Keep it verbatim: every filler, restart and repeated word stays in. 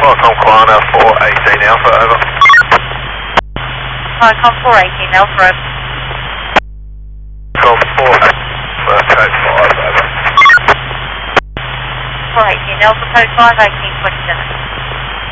Vicom Kwana four eighteen Alpha, over. Vicom four eighteen Alpha, over. Vicom four eighteen Alpha, code five, over. four eighteen Alpha, code five, eighteen twenty-seven.